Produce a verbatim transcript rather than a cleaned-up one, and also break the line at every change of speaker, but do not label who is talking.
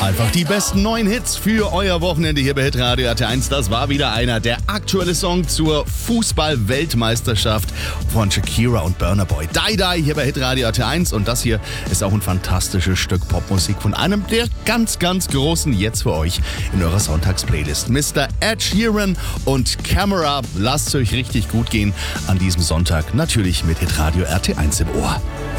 Einfach die besten neuen Hits für euer Wochenende hier bei Hitradio R T eins. Das war wieder einer. Der aktuelle Song zur Fußball-Weltmeisterschaft von Shakira und Burna Boy. Die Die hier bei Hitradio R T eins. Und das hier ist auch ein fantastisches Stück Popmusik von einem der ganz, ganz Großen jetzt für euch in eurer Sonntagsplaylist. Mister Ed Sheeran und Camera. Lasst es euch richtig gut gehen an diesem Sonntag. Natürlich mit Hitradio R T eins im Ohr.